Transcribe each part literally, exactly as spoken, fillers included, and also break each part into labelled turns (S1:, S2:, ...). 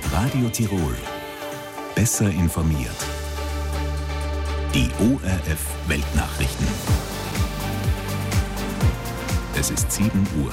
S1: Mit Radio Tirol. Besser informiert. Die O R F Weltnachrichten. Es ist sieben Uhr.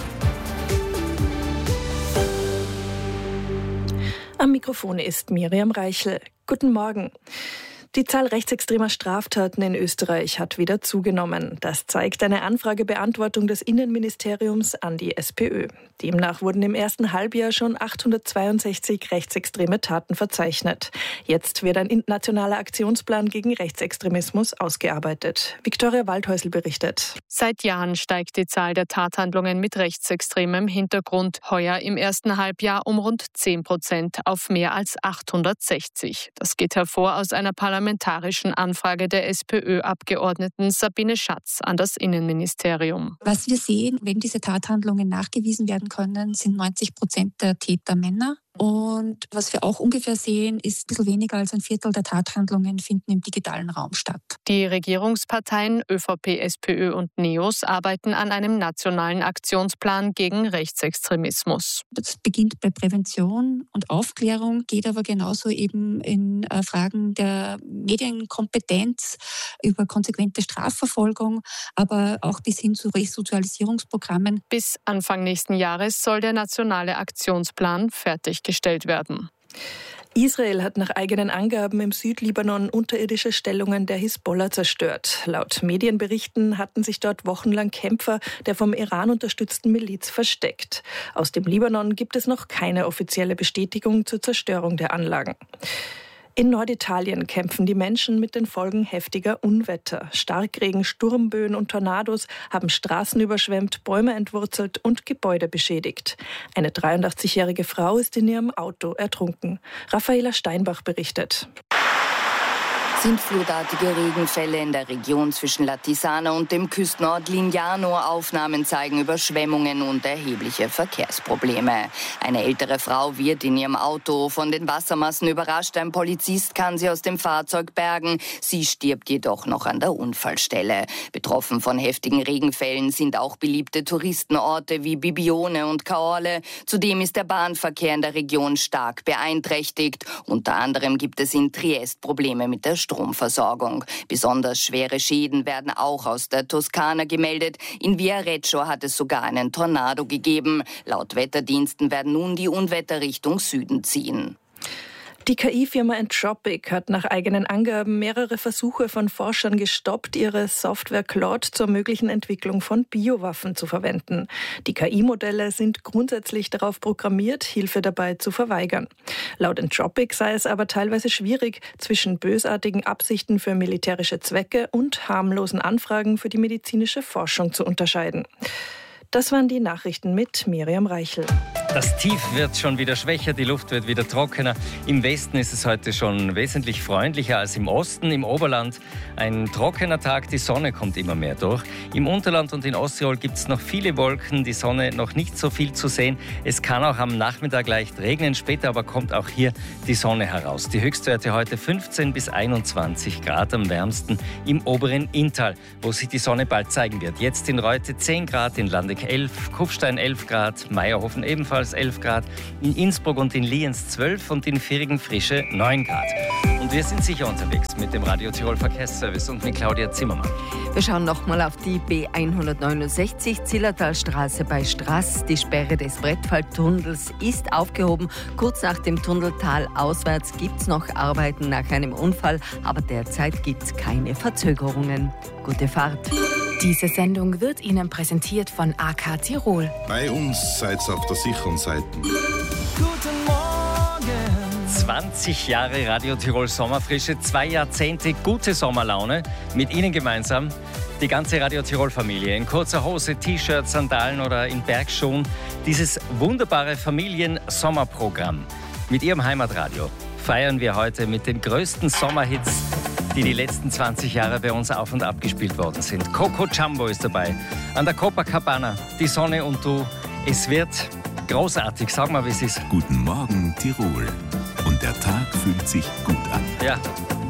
S2: Am Mikrofon ist Miriam Reichel. Guten Morgen. Die Zahl rechtsextremer Straftaten in Österreich hat wieder zugenommen. Das zeigt eine Anfragebeantwortung des Innenministeriums an die SPÖ. Demnach wurden im ersten Halbjahr schon achthundertzweiundsechzig rechtsextreme Taten verzeichnet. Jetzt wird ein nationaler Aktionsplan gegen Rechtsextremismus ausgearbeitet. Viktoria Waldhäusl berichtet.
S3: Seit Jahren steigt die Zahl der Tathandlungen mit rechtsextremem Hintergrund. Heuer im ersten Halbjahr um rund zehn Prozent auf mehr als achthundertsechzig. Das geht hervor aus einer parlamentarischen Anfrage der SPÖ-Abgeordneten Sabine Schatz an das Innenministerium.
S4: Was wir sehen, wenn diese Tathandlungen nachgewiesen werden können, sind neunzig Prozent der Täter Männer. Und was wir auch ungefähr sehen, ist ein bisschen weniger als ein Viertel der Tathandlungen finden im digitalen Raum statt.
S3: Die Regierungsparteien ÖVP, SPÖ und NEOS arbeiten an einem nationalen Aktionsplan gegen Rechtsextremismus.
S4: Das beginnt bei Prävention und Aufklärung, geht aber genauso eben in Fragen der Medienkompetenz, über konsequente Strafverfolgung, aber auch bis hin zu Resozialisierungsprogrammen.
S3: Bis Anfang nächsten Jahres soll der nationale Aktionsplan fertig gestellt werden.
S2: Israel hat nach eigenen Angaben im Südlibanon unterirdische Stellungen der Hisbollah zerstört. Laut Medienberichten hatten sich dort wochenlang Kämpfer der vom Iran unterstützten Miliz versteckt. Aus dem Libanon gibt es noch keine offizielle Bestätigung zur Zerstörung der Anlagen. In Norditalien kämpfen die Menschen mit den Folgen heftiger Unwetter. Starkregen, Sturmböen und Tornados haben Straßen überschwemmt, Bäume entwurzelt und Gebäude beschädigt. Eine dreiundachtzigjährige Frau ist in ihrem Auto ertrunken. Raffaela Steinbach berichtet.
S5: Sintflutartige Regenfälle in der Region zwischen Latisana und dem Küstenort Lignano. Aufnahmen zeigen Überschwemmungen und erhebliche Verkehrsprobleme. Eine ältere Frau wird in ihrem Auto von den Wassermassen überrascht. Ein Polizist kann sie aus dem Fahrzeug bergen. Sie stirbt jedoch noch an der Unfallstelle. Betroffen von heftigen Regenfällen sind auch beliebte Touristenorte wie Bibione und Caorle. Zudem ist der Bahnverkehr in der Region stark beeinträchtigt. Unter anderem gibt es in Triest Probleme mit der Stromversorgung. Besonders schwere Schäden werden auch aus der Toskana gemeldet. In Viareggio hat es sogar einen Tornado gegeben. Laut Wetterdiensten werden nun die Unwetter Richtung Süden ziehen.
S2: Die K I-Firma Anthropic hat nach eigenen Angaben mehrere Versuche von Forschern gestoppt, ihre Software Claude zur möglichen Entwicklung von Biowaffen zu verwenden. Die K I-Modelle sind grundsätzlich darauf programmiert, Hilfe dabei zu verweigern. Laut Anthropic sei es aber teilweise schwierig, zwischen bösartigen Absichten für militärische Zwecke und harmlosen Anfragen für die medizinische Forschung zu unterscheiden. Das waren die Nachrichten mit Miriam Reichel.
S6: Das Tief wird schon wieder schwächer, die Luft wird wieder trockener. Im Westen ist es heute schon wesentlich freundlicher als im Osten. Im Oberland ein trockener Tag, die Sonne kommt immer mehr durch. Im Unterland und in Osttirol gibt es noch viele Wolken, die Sonne noch nicht so viel zu sehen. Es kann auch am Nachmittag leicht regnen, später aber kommt auch hier die Sonne heraus. Die Höchstwerte heute fünfzehn bis einundzwanzig Grad, am wärmsten im oberen Inntal, wo sich die Sonne bald zeigen wird. Jetzt in Reute zehn Grad, in Landeck elf, Kufstein elf Grad, Meierhofen ebenfalls elf Grad, in Innsbruck und in Lienz zwölf und in Virigen frische neun Grad. Und wir sind sicher unterwegs mit dem Radio Tirol Verkehrsservice und mit Claudia Zimmermann.
S7: Wir schauen nochmal auf die B hundertneunundsechzig, Zillertalstraße bei Straß. Die Sperre des Brettfalltunnels ist aufgehoben. Kurz nach dem Tunneltal auswärts gibt es noch Arbeiten nach einem Unfall, aber derzeit gibt es keine Verzögerungen. Gute Fahrt.
S8: Diese Sendung wird Ihnen präsentiert von A K Tirol.
S9: Bei uns seid ihr auf der sicheren Seite.
S6: Guten Morgen. zwanzig Jahre Radio Tirol Sommerfrische, zwei Jahrzehnte gute Sommerlaune. Mit Ihnen gemeinsam die ganze Radio Tirol-Familie in kurzer Hose, T-Shirts, Sandalen oder in Bergschuhen. Dieses wunderbare Familien-Sommerprogramm mit Ihrem Heimatradio feiern wir heute mit den größten Sommerhits, die die letzten zwanzig Jahre bei uns auf und ab gespielt worden sind. Coco Jumbo ist dabei, an der Copacabana, die Sonne und du. Es wird großartig, sag mal, wie es ist.
S1: Guten Morgen, Tirol. Und der Tag fühlt sich gut an.
S6: Ja.